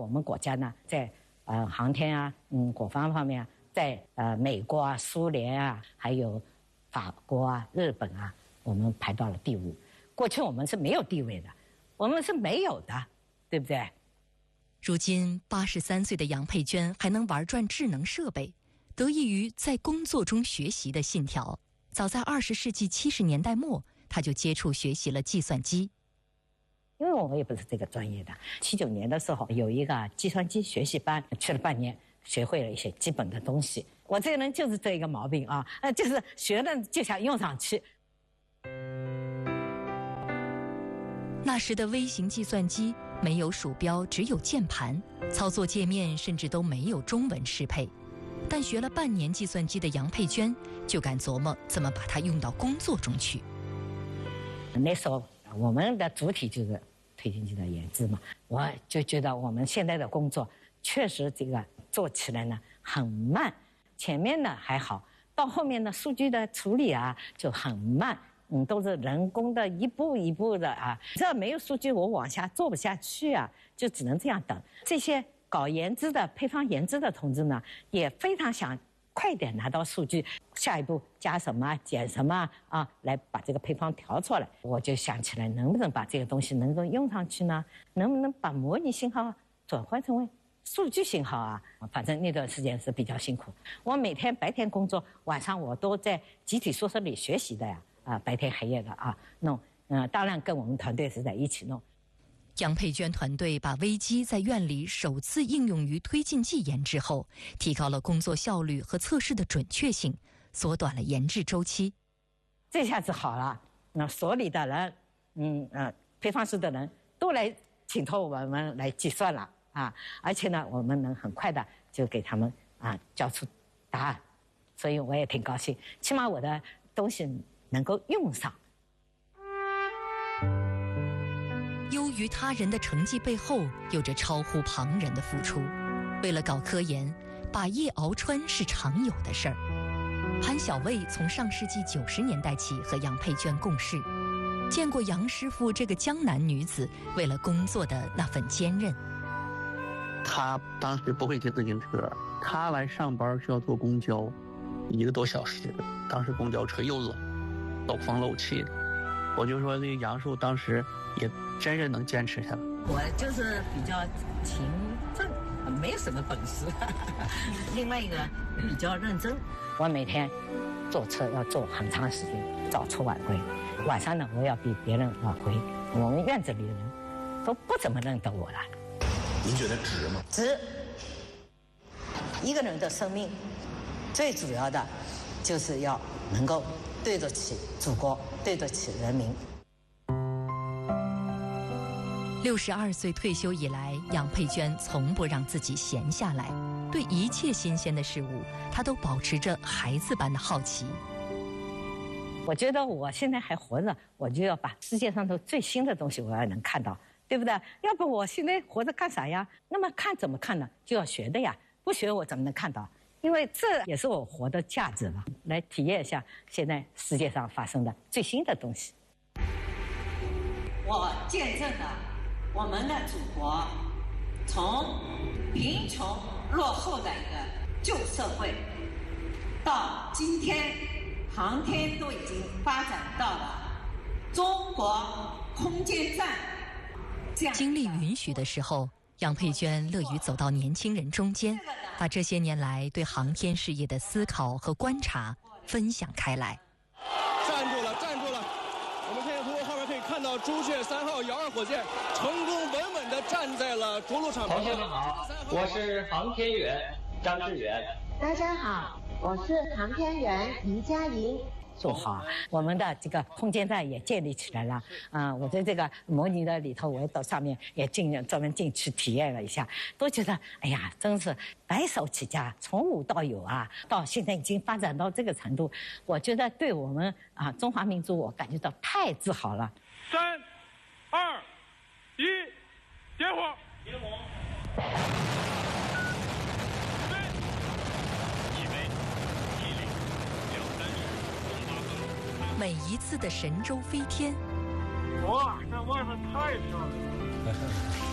们国家呢，在航天啊，国防方面啊，在美国啊、苏联啊，还有法国啊、日本啊，我们排到了第5。过去我们是没有地位的，我们是没有的，对不对？ 如今83岁的杨佩娟还能玩转智能设备，得益于在工作中学习的信条。早在20世纪70年代末，她就接触学习了计算机。 因为我也不是这个专业的，79年的时候有一个计算机学习班，去了半年，学会了一些基本的东西。我这个人就是这一个毛病啊，就是学了就想用上去。 那时的微型计算机没有鼠标，只有键盘，操作界面甚至都没有中文适配。但学了半年计算机的杨佩娟就敢琢磨怎么把它用到工作中去。 那时候我们的主体就是推进器的研制嘛，我就觉得我们现在的工作确实这个做起来呢很慢，前面呢还好，到后面的数据的处理啊就很慢，都是人工的一步一步的啊，这没有数据我往下做不下去啊，就只能这样等。这些搞研制的配方研制的同志呢，也非常想快点拿到数据，下一步加什么减什么啊，来把这个配方调出来。我就想起来，能不能把这个东西能够用上去呢？能不能把模拟信号转换成为数据信号啊？反正那段时间是比较辛苦。我每天白天工作，晚上我都在集体宿舍里学习的呀，白天黑夜的啊弄。当然跟我们团队是在一起弄。 杨佩娟团队把微机在院里首次应用于推进剂研制后，提高了工作效率和测试的准确性，缩短了研制周期。 这下子好了，那所里的人，配方室的人都来请托我们来计算了啊，而且呢，我们能很快的就给他们交出答案，所以我也挺高兴，起码我的东西能够用上。 优于他人的成绩背后有着超乎旁人的付出。为了搞科研，把夜熬穿是常有的事儿。韩小卫从上世纪90年代起和杨佩娟共事，见过杨师傅这个江南女子为了工作的那份坚韧。 她当时不会骑自行车，她来上班需要坐公交，1个多小时。当时公交车又冷，漏风漏气的。我就说这个杨叔当时也真是能坚持下来。 我就是比较勤奋，没有什么本事。另外一个比较认真，我每天坐车要坐很长时间，早出晚归。晚上呢，我要比别人晚回。我们院子里的人都不怎么认得我了。 您觉得值吗？ 值。一个人的生命，最主要的就是要能够对得起祖国，对得起人民。 62岁退休以来，杨佩娟从不让自己闲下来，对一切新鲜的事物，她都保持着孩子般的好奇。 我觉得我现在还活着，我就要把世界上的最新的东西我要能看到，对不对？要不我现在活着干啥呀？那么看怎么看呢？就要学的呀，不学我怎么能看到？因为这也是我活的价值嘛，来体验一下现在世界上发生的最新的东西。我见证了我们的祖国从贫穷落后的一个旧社会，到今天航天都已经发展到了中国空间站这样。 精力允许的时候，杨佩娟乐于走到年轻人中间，把这些年来对航天事业的思考和观察分享开来。 站住了，站住了！我们现在通过画面可以看到朱雀3号遥2火箭成功稳稳地站在了着陆场旁边。 同学们好，我是航天员张志远。 大家好，我是航天员于佳莹。 做好，我们的这个空间站也建立起来了。我在这个模拟的里头，我到上面也专门进去体验了一下，都觉得哎呀，真是白手起家，从无到有啊！到现在已经发展到这个程度，我觉得对我们中华民族，我感觉到太自豪了。 3、2、1，点火！点火！ 每一次的神舟飞天， 哇，这外面太漂亮了！